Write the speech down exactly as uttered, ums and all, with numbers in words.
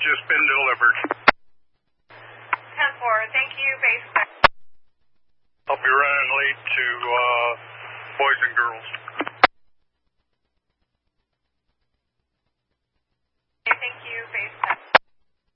just been delivered. ten four, thank you, base. I'll be running late to uh, Boys and Girls.